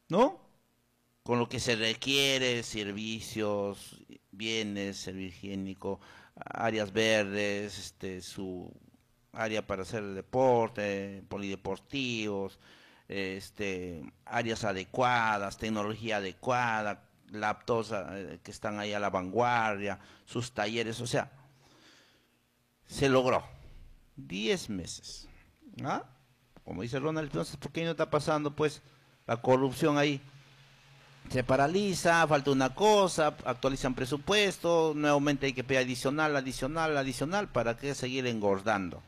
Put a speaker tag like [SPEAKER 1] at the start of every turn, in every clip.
[SPEAKER 1] ¿no? Con lo que se requiere, servicios, bienes, servicio higiénico, áreas verdes, su área para hacer el deporte, polideportivos, áreas adecuadas, tecnología adecuada, laptops que están ahí a la vanguardia, sus talleres, o sea, se logró. 10 meses. ¿Ah? Como dice Ronald, entonces, ¿por qué no está pasando pues la corrupción ahí? Se paraliza, falta una cosa, actualizan presupuesto, nuevamente hay que pedir adicional, adicional, adicional, ¿para qué seguir engordando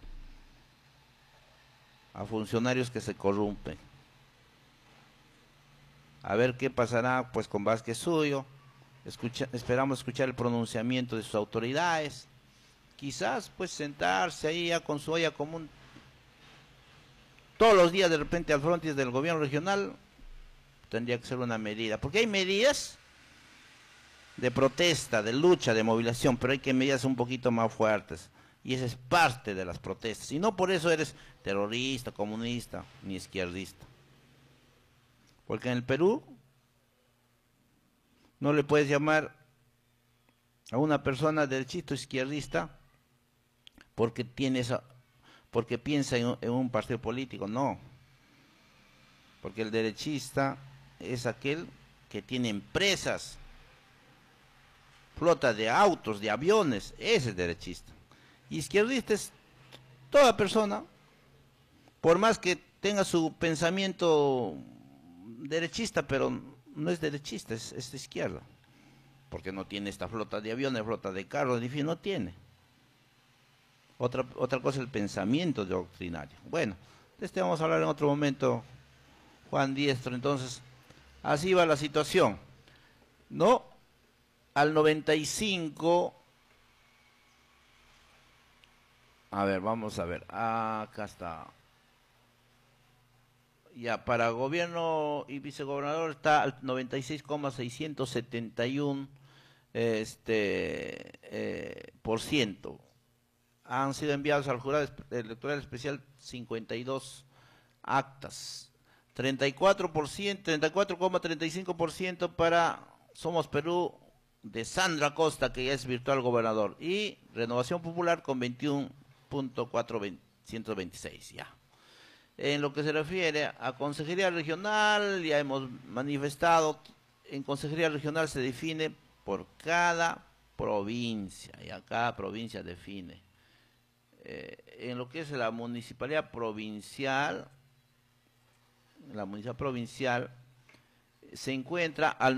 [SPEAKER 1] a funcionarios que se corrompen? A ver qué pasará pues con Vázquez Suyo. Esperamos escuchar el pronunciamiento de sus autoridades, quizás pues sentarse ahí ya con su olla común todos los días de repente al frontis del gobierno regional. Tendría que ser una medida, porque hay medidas de protesta, de lucha, de movilización, pero hay que medidas un poquito más fuertes, y esa es parte de las protestas, y no por eso eres terrorista, comunista, ni izquierdista, porque en el Perú no le puedes llamar a una persona derechista o izquierdista porque tiene esa, porque piensa en un partido político, no, porque el derechista es aquel que tiene empresas, flota de autos, de aviones, ese es derechista. Y izquierdista es toda persona, por más que tenga su pensamiento derechista, pero no es derechista, es de izquierda, porque no tiene esta flota de aviones, flota de carros, en fin, no tiene. Otra cosa es el pensamiento doctrinario. Bueno, de este vamos a hablar en otro momento, Juan Diestro. Entonces, así va la situación, ¿no? Al 95, a ver, vamos a ver, acá está. Ya, para gobierno y vicegobernador está al 96,671 por ciento. Han sido enviados al jurado electoral especial 52 actas. 34%, 34,35% para Somos Perú de Sandra Costa, que ya es virtual gobernador, y Renovación Popular con 21,426 ya. En lo que se refiere a Consejería Regional, ya hemos manifestado, en Consejería Regional se define por cada provincia, y cada provincia define. En lo que es la municipalidad provincial, se encuentra al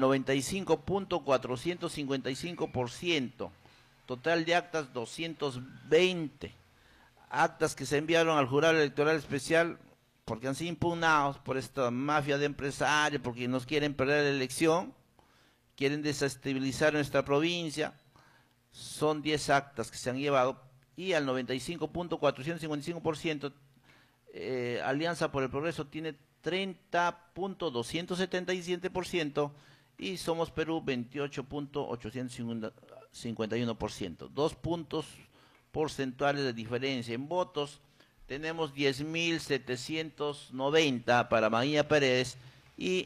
[SPEAKER 1] 95,455%, total de actas 220, actas que se enviaron al jurado electoral especial porque han sido impugnados por esta mafia de empresarios, porque nos quieren perder la elección, quieren desestabilizar nuestra provincia. Son 10 actas que se han llevado, y al 95,455%, Alianza por el Progreso tiene 30,277%, y Somos Perú 28,851%. 2 puntos porcentuales de diferencia. En votos tenemos 10.790 para María Pérez y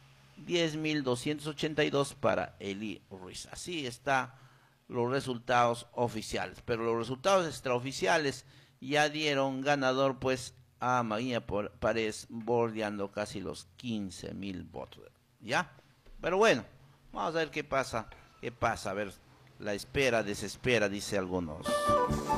[SPEAKER 1] 10.282 para Eli Ruiz. Así está los resultados oficiales, pero los resultados extraoficiales ya dieron ganador pues a María Párez, bordeando casi los 15.000 votos, ¿ya? Pero bueno, vamos a ver qué pasa, a ver, la espera desespera, dice algunos.